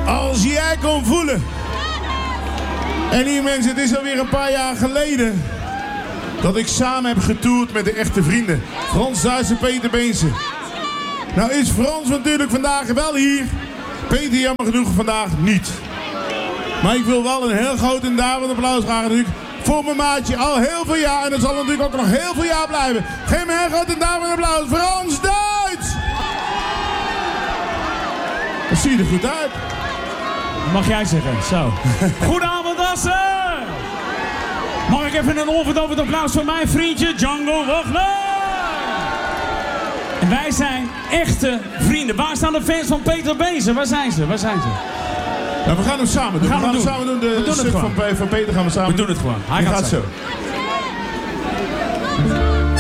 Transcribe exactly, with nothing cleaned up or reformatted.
Als jij kon voelen. En hier mensen, het is alweer een paar jaar geleden dat ik samen heb getoerd met de echte vrienden. Frans Duits en Peter Beense. Nou is Frans natuurlijk vandaag wel hier. Peter jammer genoeg vandaag niet. Maar ik wil wel een heel groot en daarvoor applaus vragen natuurlijk voor mijn maatje al heel veel jaar. En dat zal natuurlijk ook nog heel veel jaar blijven. Geef me een heel groot en daarvoor een applaus. Frans Duits! Dat ziet er goed uit. Mag jij zeggen, zo. Goedenavond Assen! Mag ik even een onverdovend applaus voor mijn vriendje Django Wagner? En wij zijn echte vrienden. Waar staan de fans van Peter Beense? Waar zijn ze? Waar zijn ze? Nou, we gaan hem samen doen. We gaan, we gaan hem hem samen doen. De we doen stuk van, van Peter gaan we samen We doen het gewoon. Hij gaat, gaat gaat zo. zo.